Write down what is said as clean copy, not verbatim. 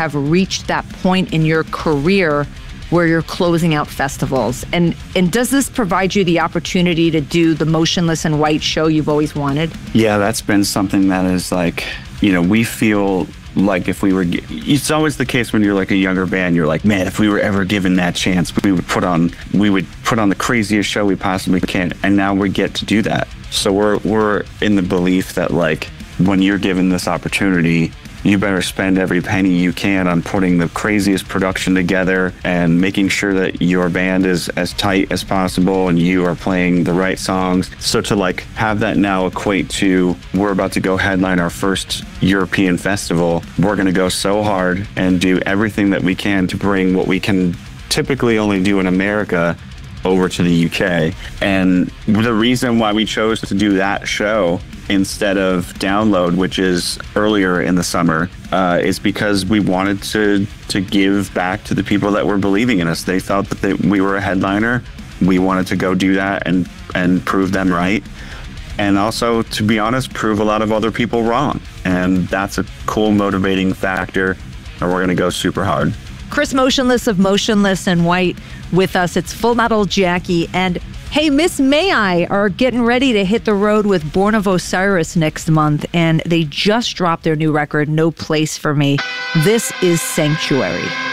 have reached that point in your career where you're closing out festivals. And does this provide you the opportunity to do the Motionless in White show you've always wanted? Yeah, that's been something that is like, we feel like if we were, it's always the case when you're like a younger band, you're like, man, if we were ever given that chance, we would put on the craziest show we possibly can. And now we get to do that. So we're in the belief that like, when you're given this opportunity, you better spend every penny you can on putting the craziest production together and making sure that your band is as tight as possible and you are playing the right songs. So to like have that now equate to, we're about to go headline our first European festival. We're going to go so hard and do everything that we can to bring what we can typically only do in America over to the UK. And the reason why we chose to do that show instead of Download, which is earlier in the summer, is because we wanted to give back to the people that were believing in us. They thought that we were a headliner. We wanted to go do that and prove them right. And also, to be honest, prove a lot of other people wrong. And that's a cool motivating factor, and we're going to go super hard. Chris Motionless of Motionless in White with us. It's Full Metal Jackie. And hey, Miss May I are getting ready to hit the road with Born of Osiris next month. And they just dropped their new record, No Place for Me. This is Sanctuary.